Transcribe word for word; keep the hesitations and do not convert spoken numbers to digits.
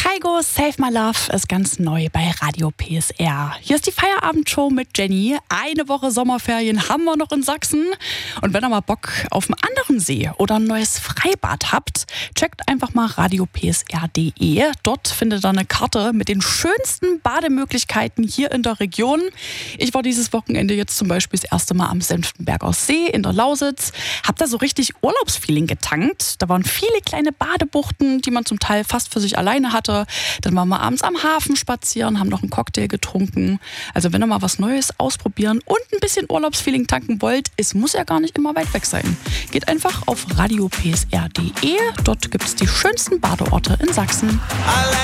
Kygo, Save My Love ist ganz neu bei Radio P S R. Hier ist die Feierabendshow mit Jenny. Eine Woche Sommerferien haben wir noch in Sachsen. Und wenn ihr mal Bock auf einen anderen See oder ein neues Freibad habt, checkt einfach mal radio p s r punkt d e. Dort findet ihr eine Karte mit den schönsten Bademöglichkeiten hier in der Region. Ich war dieses Wochenende jetzt zum Beispiel das erste Mal am Senftenberger See in der Lausitz. Hab da so richtig Urlaubsfeeling getankt. Da waren viele kleine Badebuchten, die man zum Teil fast für sich alleine hatte. Dann waren wir abends am Hafen spazieren, haben noch einen Cocktail getrunken. Also wenn ihr mal was Neues ausprobieren und ein bisschen Urlaubsfeeling tanken wollt, es muss ja gar nicht immer weit weg sein. Geht einfach auf radio p s r punkt d e. Dort gibt es die schönsten Badeorte in Sachsen.